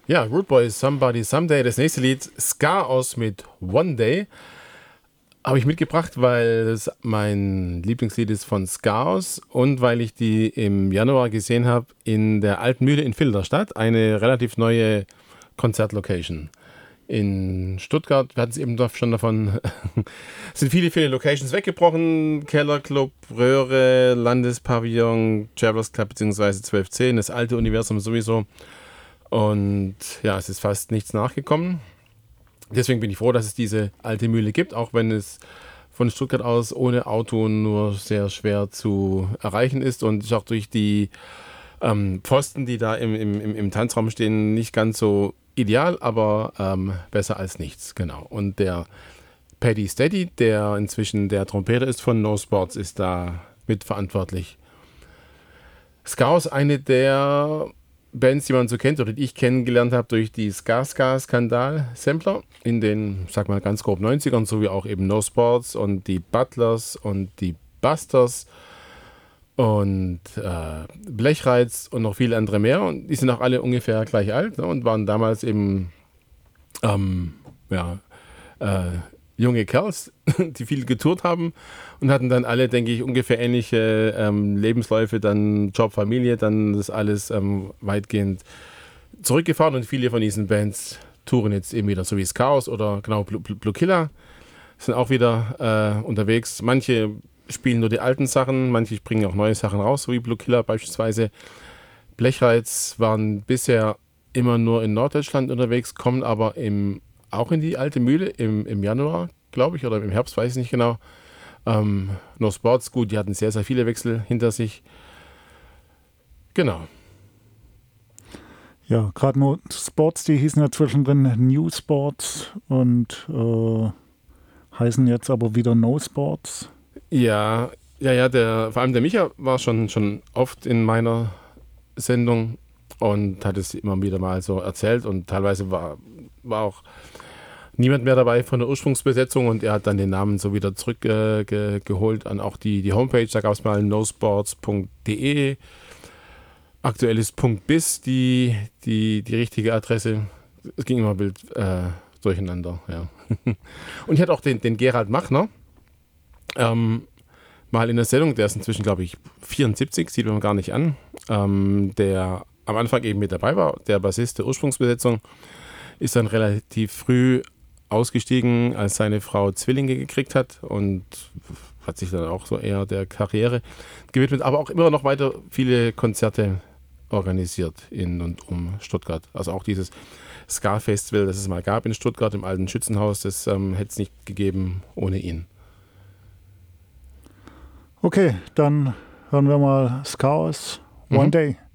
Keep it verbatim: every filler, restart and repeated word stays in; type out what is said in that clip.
Ja, Rude Boy, Somebody Someday. Das nächste Lied, Ska aus mit One Day, habe ich mitgebracht, weil es mein Lieblingslied ist von Skaos und weil ich die im Januar gesehen habe in der Alten Mühle in Filderstadt, eine relativ neue Konzertlocation. In Stuttgart, wir hatten es eben schon davon, sind viele, viele Locations weggebrochen. Kellerclub, Röhre, Landespavillon, Travelers Club bzw. zwölf zehn, das alte Universum sowieso. Und ja, es ist fast nichts nachgekommen. Deswegen bin ich froh, dass es diese alte Mühle gibt, auch wenn es von Stuttgart aus ohne Auto nur sehr schwer zu erreichen ist und auch durch die ähm, Pfosten, die da im, im, im Tanzraum stehen, nicht ganz so ideal, aber ähm, besser als nichts, genau. Und der Paddy Steady, der inzwischen der Trompeter ist von No Sports, ist da mitverantwortlich. Skaos, eine der Bands, die man so kennt oder die ich kennengelernt habe durch die Ska-Ska-Skandal-Sampler in den, sag mal ganz grob neunzigern, sowie auch eben No Sports und die Butlers und die Busters und äh, Blechreiz und noch viele andere mehr. Und die sind auch alle ungefähr gleich alt, ne, und waren damals eben ähm, ja, äh, junge Kerls, die viel getourt haben und hatten dann alle, denke ich, ungefähr ähnliche ähm, Lebensläufe, dann Job, Familie, dann das alles ähm, weitgehend zurückgefahren und viele von diesen Bands touren jetzt eben wieder, so wie Skaos oder genau Blue, Blue Killer sind auch wieder äh, unterwegs. Manche spielen nur die alten Sachen, manche bringen auch neue Sachen raus, so wie Blue Killer beispielsweise. Blechreiz waren bisher immer nur in Norddeutschland unterwegs, kommen aber im, auch in die alte Mühle im, im Januar, glaube ich, oder im Herbst, weiß ich nicht genau. Ähm, No Sports, gut, die hatten sehr, sehr viele Wechsel hinter sich. Genau. Ja, gerade No Sports, die hießen ja zwischendrin New Sports und äh, heißen jetzt aber wieder No Sports. Ja, ja, ja, der, vor allem der Micha war schon, schon oft in meiner Sendung und hat es immer wieder mal so erzählt und teilweise war, war auch niemand mehr dabei von der Ursprungsbesetzung und er hat dann den Namen so wieder zurückgeholt äh, ge, an auch die, die Homepage, da gab es mal nosports punkt de, aktuell ist .biz die, die, die richtige Adresse, es ging immer wild äh, durcheinander, ja. Und ich hatte auch den, den Gerald Machner Ähm, mal in der Sendung, der ist inzwischen, glaube ich, vierundsiebzig, sieht man gar nicht an, ähm, der am Anfang eben mit dabei war, der Bassist der Ursprungsbesetzung, ist dann relativ früh ausgestiegen, als seine Frau Zwillinge gekriegt hat und hat sich dann auch so eher der Karriere gewidmet, aber auch immer noch weiter viele Konzerte organisiert in und um Stuttgart. Also auch dieses Ska-Festival, das es mal gab in Stuttgart im alten Schützenhaus, das ähm, hätte es nicht gegeben ohne ihn. Okay, dann hören wir mal Skaos, One Mhm. Day.